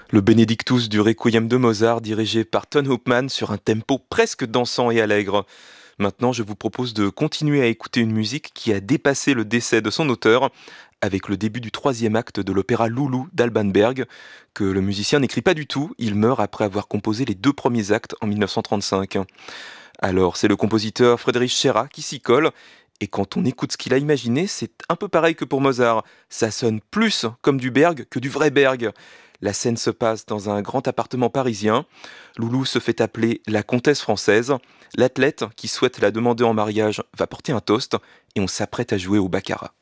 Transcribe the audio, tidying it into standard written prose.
Le Benedictus du Requiem de Mozart dirigé par Ton Hopman sur un tempo presque dansant et allègre. Maintenant, je vous propose de continuer à écouter une musique qui a dépassé le décès de son auteur avec le début du troisième acte de l'opéra Loulou d'Alban Berg, que le musicien n'écrit pas du tout, il meurt après avoir composé les deux premiers actes en 1935. Alors, c'est le compositeur Friedrich Schera qui s'y colle, et quand on écoute ce qu'il a imaginé, c'est un peu pareil que pour Mozart. Ça sonne plus comme du Berg que du vrai Berg. La scène se passe dans un grand appartement parisien. Loulou se fait appeler la comtesse française. L'athlète qui souhaite la demander en mariage va porter un toast et on s'apprête à jouer au baccarat.